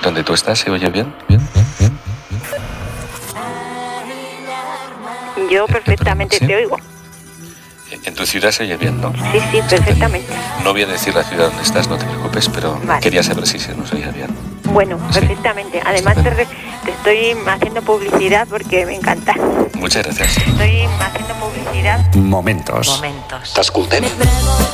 ¿Donde tú estás se oye bien? ¿Bien? ¿Bien? ¿Bien? Yo perfectamente ¿Sí? te oigo. En tu ciudad se oye bien, ¿no? Sí, perfectamente. No voy a decir la ciudad donde estás, no te preocupes, pero Vale. quería saber si se nos oía bien. Bueno, Sí. perfectamente. Además te estoy haciendo publicidad porque me encanta. Muchas gracias. Estoy haciendo publicidad. Momentos. Momentos. T'escoltem.